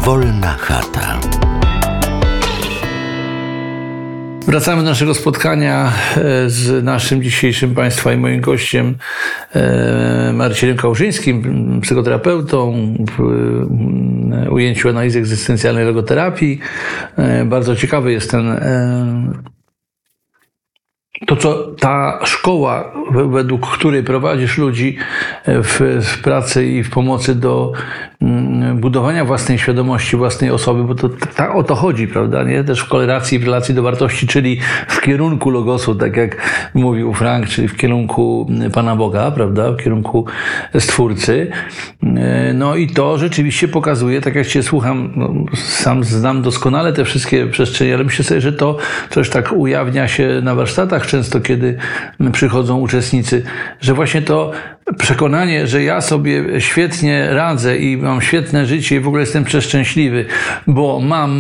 Wolna chata. Wracamy do naszego spotkania z naszym dzisiejszym Państwa i moim gościem Marcinem Kałużyńskim, psychoterapeutą w ujęciu analizy egzystencjalnej logoterapii. Bardzo ciekawy jest to, co ta szkoła, według której prowadzisz ludzi w pracy i w pomocy do budowania własnej świadomości, własnej osoby, bo o to chodzi, prawda? Nie? Też w korelacji, w relacji do wartości, czyli w kierunku logosu, tak jak mówił Frank, czyli w kierunku Pana Boga, prawda? W kierunku Stwórcy. No i to rzeczywiście pokazuje, tak jak Cię słucham, sam znam doskonale te wszystkie przestrzenie, ale myślę sobie, że to też tak ujawnia się na warsztatach często, kiedy przychodzą uczestnicy, że właśnie to przekonanie, że ja sobie świetnie radzę i mam świetne życie i w ogóle jestem przeszczęśliwy, bo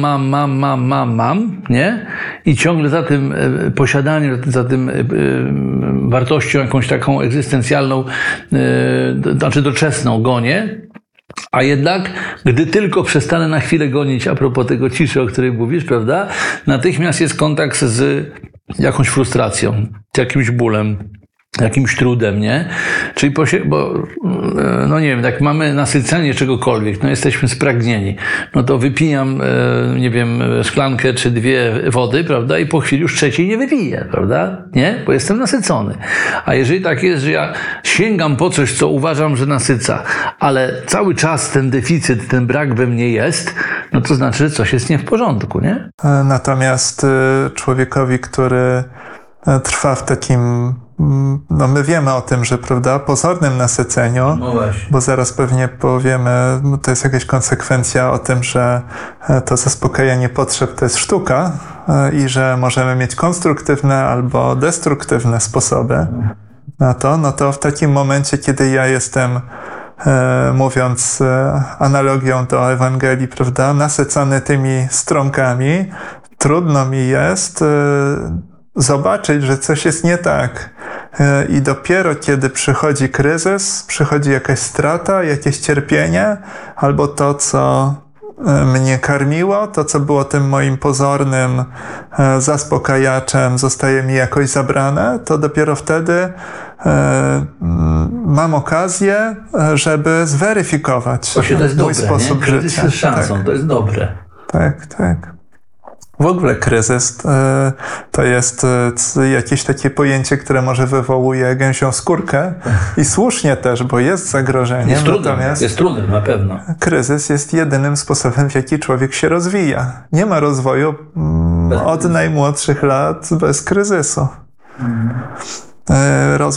mam, nie? I ciągle za tym posiadaniem, za tym wartością jakąś taką egzystencjalną, znaczy doczesną gonię. A jednak, gdy tylko przestanę na chwilę gonić, a propos tego ciszy, o której mówisz, prawda? Natychmiast jest kontakt z jakąś frustracją, z jakimś bólem, jakimś trudem, nie? Czyli no nie wiem, jak mamy nasycenie czegokolwiek, no jesteśmy spragnieni, no to wypijam, nie wiem, szklankę czy dwie wody, prawda? I po chwili już trzeciej nie wypiję, prawda? Nie? Bo jestem nasycony. A jeżeli tak jest, że ja sięgam po coś, co uważam, że nasyca, ale cały czas ten deficyt, ten brak we mnie jest, no to znaczy, że coś jest nie w porządku, nie? Natomiast człowiekowi, który trwa w takim, no my wiemy o tym, że prawda, pozornym nasyceniu, no bo zaraz pewnie powiemy, to jest jakaś konsekwencja o tym, że to zaspokajanie potrzeb to jest sztuka i że możemy mieć konstruktywne albo destruktywne sposoby na to, no to w takim momencie, kiedy ja jestem, mówiąc analogią do Ewangelii, prawda, nasycony tymi strąkami, trudno mi jest zobaczyć, że coś jest nie tak. I dopiero kiedy przychodzi kryzys, przychodzi jakaś strata, jakieś cierpienie, albo to, co mnie karmiło, to, co było tym moim pozornym zaspokajaczem, zostaje mi jakoś zabrane, to dopiero wtedy mam okazję, żeby zweryfikować mój sposób życia. Kryzys jest szansą, tak. To jest dobre. Tak. W ogóle kryzys to jest jakieś takie pojęcie, które może wywołuje gęsią skórkę i słusznie też, bo jest zagrożeniem. Jest trudem, na pewno. Kryzys jest jedynym sposobem, w jaki człowiek się rozwija. Nie ma rozwoju od najmłodszych lat bez kryzysu.